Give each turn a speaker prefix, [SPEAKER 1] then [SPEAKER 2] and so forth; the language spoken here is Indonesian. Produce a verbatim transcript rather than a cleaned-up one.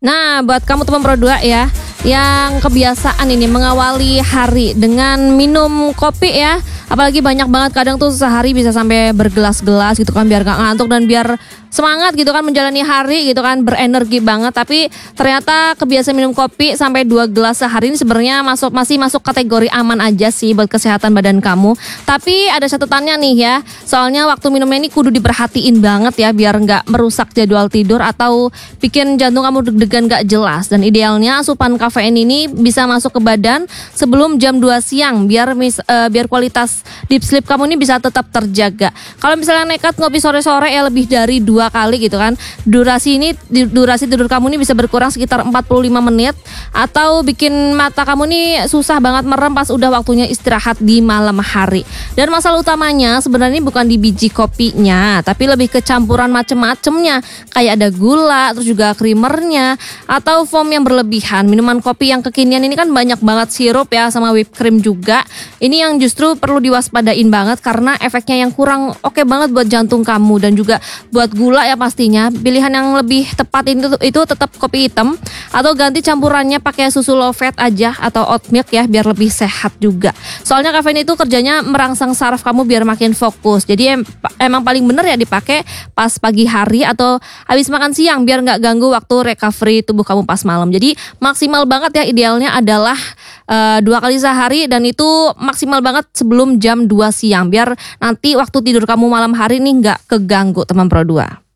[SPEAKER 1] Nah, buat kamu teman Pro dua ya, yang kebiasaan ini mengawali hari dengan minum kopi ya. Apalagi banyak banget kadang tuh sehari bisa sampai bergelas-gelas gitu kan biar gak ngantuk dan biar semangat gitu kan menjalani hari gitu kan, berenergi banget. Tapi ternyata kebiasaan minum kopi sampai dua gelas sehari ini sebenarnya masuk masih masuk kategori aman aja sih buat kesehatan badan kamu. Tapi ada catatannya nih ya, soalnya waktu minumnya ini kudu diperhatiin banget ya biar nggak merusak jadwal tidur atau bikin jantung kamu deg-degan gak jelas. Dan idealnya asupan kafein ini bisa masuk ke badan sebelum jam dua siang biar mis, uh, biar kualitas deep sleep kamu ini bisa tetap terjaga. Kalau misalnya nekat ngopi sore-sore ya lebih dari dua kali gitu kan, durasi ini durasi tidur kamu ini bisa berkurang sekitar empat puluh lima menit atau bikin mata kamu nih susah banget merem pas udah waktunya istirahat di malam hari. Dan masalah utamanya sebenarnya bukan di biji kopinya, tapi lebih ke campuran macem-macemnya, kayak ada gula, terus juga creamernya atau foam yang berlebihan. Minuman kopi yang kekinian ini kan banyak banget sirup ya sama whipped cream juga. Ini yang justru perlu diwaspadain banget karena efeknya yang kurang oke banget buat jantung kamu dan juga buat gula ya pastinya. Pilihan yang lebih tepat itu itu tetap kopi hitam atau ganti campurannya pakai susu low fat aja atau oat milk ya biar lebih sehat juga. Soalnya kafein itu kerjanya merangsang saraf kamu biar makin fokus. Jadi em, emang paling bener ya dipakai pas pagi hari atau habis makan siang biar nggak ganggu waktu recovery tubuh kamu pas malam. Jadi maksimal banget ya, idealnya adalah uh, dua kali sehari dan itu maksimal banget sebelum jam dua siang biar nanti waktu tidur kamu malam hari nih nggak keganggu teman Pro dua.